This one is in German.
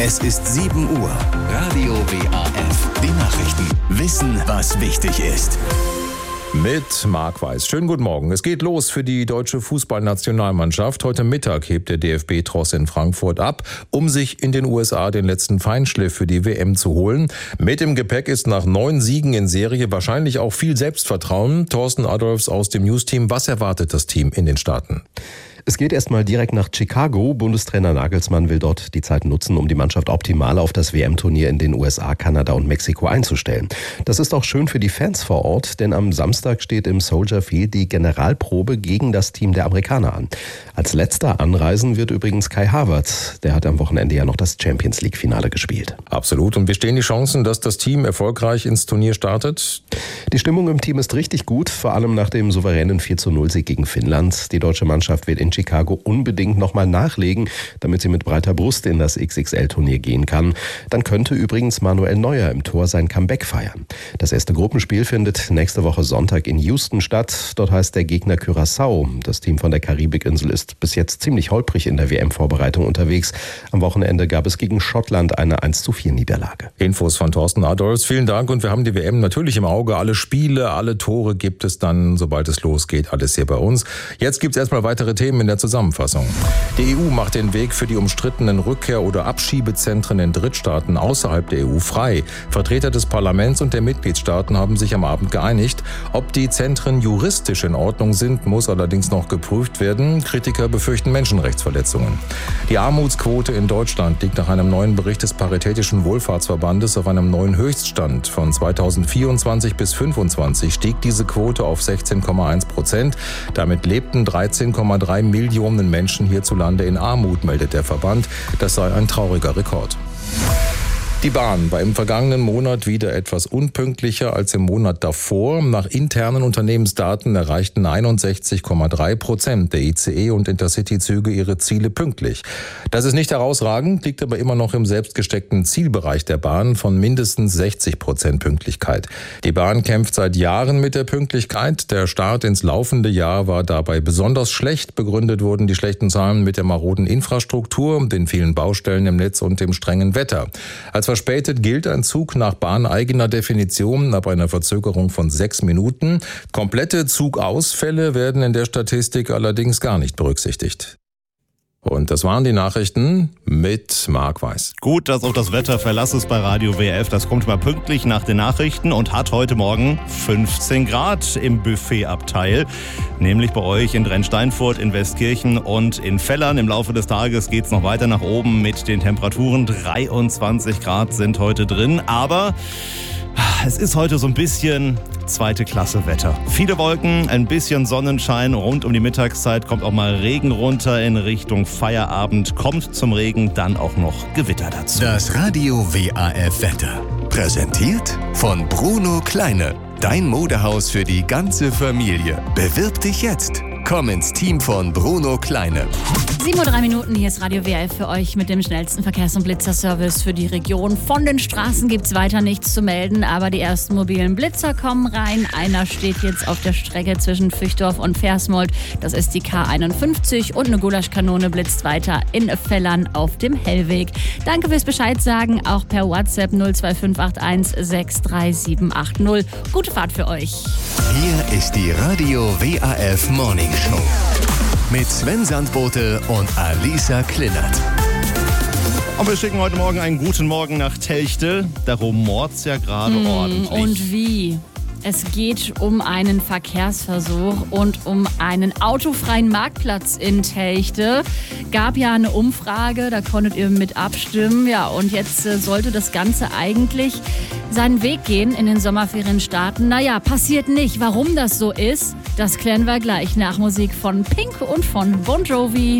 Es ist 7 Uhr. Radio WAF. Die Nachrichten. Wissen, was wichtig ist. Mit Marc Weiß. Schönen guten Morgen. Es geht los für die deutsche Fußballnationalmannschaft. Heute Mittag hebt der DFB-Tross in Frankfurt ab, um sich in den USA den letzten Feinschliff für die WM zu holen. Mit im Gepäck ist nach 9 Siegen in Serie wahrscheinlich auch viel Selbstvertrauen. Thorsten Adolphs aus dem News-Team. Was erwartet das Team in den Staaten? Es geht erstmal direkt nach Chicago. Bundestrainer Nagelsmann will dort die Zeit nutzen, um die Mannschaft optimal auf das WM-Turnier in den USA, Kanada und Mexiko einzustellen. Das ist auch schön für die Fans vor Ort, denn am Samstag steht im Soldier Field die Generalprobe gegen das Team der Amerikaner an. Als letzter anreisen wird übrigens Kai Havertz. Der hat am Wochenende ja noch das Champions-League-Finale gespielt. Absolut. Und wie stehen die Chancen, dass das Team erfolgreich ins Turnier startet? Die Stimmung im Team ist richtig gut, vor allem nach dem souveränen 4:0-Sieg gegen Finnland. Die deutsche Mannschaft wird in Chicago unbedingt nochmal nachlegen, damit sie mit breiter Brust in das XXL-Turnier gehen kann. Dann könnte übrigens Manuel Neuer im Tor sein Comeback feiern. Das erste Gruppenspiel findet nächste Woche Sonntag in Houston statt. Dort heißt der Gegner Curaçao. Das Team von der Karibikinsel ist bis jetzt ziemlich holprig in der WM-Vorbereitung unterwegs. Am Wochenende gab es gegen Schottland eine 1:4-Niederlage. Infos von Thorsten Adolphs. Vielen Dank und wir haben die WM natürlich im Auge. Alle Spiele, alle Tore gibt es dann, sobald es losgeht, alles hier bei uns. Jetzt gibt es erstmal weitere Themen in der Zusammenfassung. Die EU macht den Weg für die umstrittenen Rückkehr- oder Abschiebezentren in Drittstaaten außerhalb der EU frei. Vertreter des Parlaments und der Mitgliedstaaten haben sich am Abend geeinigt. Ob die Zentren juristisch in Ordnung sind, muss allerdings noch geprüft werden. Kritiker befürchten Menschenrechtsverletzungen. Die Armutsquote in Deutschland liegt nach einem neuen Bericht des Paritätischen Wohlfahrtsverbandes auf einem neuen Höchststand. Von 2024 bis 2025 stieg diese Quote auf 16,1%. Damit lebten 13,3 Millionen Menschen hierzulande in Armut, meldet der Verband. Das sei ein trauriger Rekord. Die Bahn war im vergangenen Monat wieder etwas unpünktlicher als im Monat davor. Nach internen Unternehmensdaten erreichten 61,3% der ICE- und Intercity-Züge ihre Ziele pünktlich. Das ist nicht herausragend, liegt aber immer noch im selbstgesteckten Zielbereich der Bahn von mindestens 60% Pünktlichkeit. Die Bahn kämpft seit Jahren mit der Pünktlichkeit. Der Start ins laufende Jahr war dabei besonders schlecht. Begründet wurden die schlechten Zahlen mit der maroden Infrastruktur, den vielen Baustellen im Netz und dem strengen Wetter. Als verspätet gilt ein Zug nach bahneigener Definition ab einer Verzögerung von 6 Minuten. Komplette Zugausfälle werden in der Statistik allerdings gar nicht berücksichtigt. Und das waren die Nachrichten mit Marc Weiß. Gut, dass auch das Wetter Verlass ist bei Radio WF. Das kommt mal pünktlich nach den Nachrichten und hat heute Morgen 15 Grad im Buffetabteil. Nämlich bei euch in Drensteinfurt, in Westkirchen und in Fellern. Im Laufe des Tages geht es noch weiter nach oben mit den Temperaturen. 23 Grad sind heute drin. Aber es ist heute so ein bisschen zweite Klasse Wetter. Viele Wolken, ein bisschen Sonnenschein. Rund um die Mittagszeit kommt auch mal Regen runter in Richtung Feierabend. Kommt zum Regen dann auch noch Gewitter dazu. Das Radio WAF Wetter. Präsentiert von Bruno Kleine. Dein Modehaus für die ganze Familie. Bewirb dich jetzt. Komm ins Team von Bruno Kleine. 7:03 Uhr, hier ist Radio WF für euch mit dem schnellsten Verkehrs- und Blitzerservice für die Region. Von den Straßen gibt's weiter nichts zu melden, aber die ersten mobilen Blitzer kommen rein. Einer steht jetzt auf der Strecke zwischen Füchdorf und Versmold. Das ist die K51 und eine Gulaschkanone blitzt weiter in Fellern auf dem Hellweg. Danke fürs Bescheid sagen, auch per WhatsApp 02581 63780. Gute Fahrt für euch. Hier ist die Radio WAF Morning Show mit Sven Sandbote und Alisa Klinnert. Und wir schicken heute Morgen einen guten Morgen nach Telchte. Da rumort's ja gerade ordentlich. Und wie? Es geht um einen Verkehrsversuch und um einen autofreien Marktplatz in Telchte. Gab ja eine Umfrage, da konntet ihr mit abstimmen. Ja, und jetzt sollte das Ganze eigentlich seinen Weg gehen in den Sommerferien starten. Naja, passiert nicht. Warum das so ist, das klären wir gleich nach Musik von Pink und von Bon Jovi.